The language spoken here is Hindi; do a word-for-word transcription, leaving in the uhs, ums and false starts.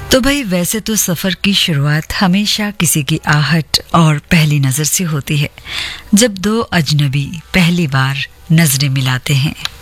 तो भाई वैसे तो सफर की शुरुआत हमेशा किसी की आहट और पहली नजर से होती है, जब दो अजनबी पहली बार नजरें मिलाते हैं।